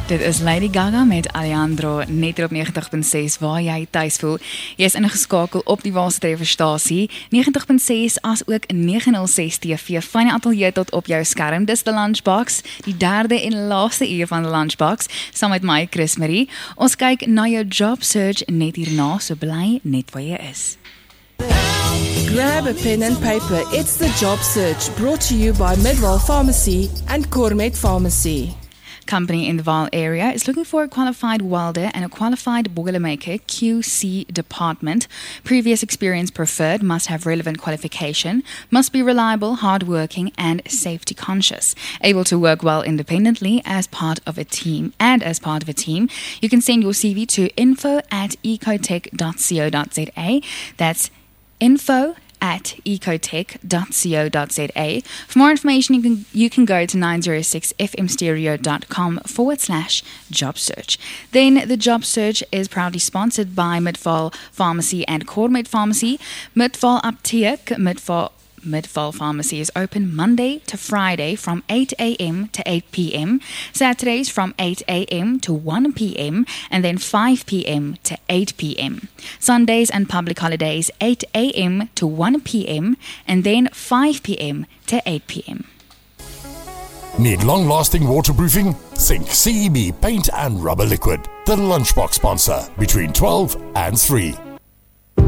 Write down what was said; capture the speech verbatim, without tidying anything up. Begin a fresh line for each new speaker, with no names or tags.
Dit is Lady Gaga met Alejandro, net hier op negentig punt ses, waar jy tuis voel. Jy is ingeskakel op die Waalse Trefferstasie, negentig punt ses as ook nege nul ses T V, van die ateljee tot op jou skerm. Dis The Lunchbox, die derde en laaste uur van The Lunchbox, saam met my, Chris Marie. Ons kyk na jou job search net hierna, so bly net waar jy is.
Grab a pen and paper, it's The Job Search, brought to you by Midwall Pharmacy and Cormet Pharmacy.
Company in the Vaal area is looking for a qualified welder and a qualified boilermaker Q C department. Previous experience preferred, must have relevant qualification, must be reliable, hardworking and safety conscious. Able to work well independently as part of a team and as part of a team. You can send your C V to info at ecotech dot co dot za. That's info at ecotech dot co dot za. For more information, you can you can go to nine oh six f m stereo dot com forward slash job search. Then the job search is proudly sponsored by Midvaal Pharmacy and Cormet Pharmacy. Midvaal Apteek, Midvaal Midvaal Pharmacy is open Monday to Friday from eight a m to eight p m, Saturdays from eight a m to one p m, and then five p m to eight p m. Sundays and public holidays eight a m to one p m, and then five p m to eight p m.
Need long-lasting waterproofing? Think C E B Paint and Rubber Liquid, the Lunchbox sponsor, between twelve and three.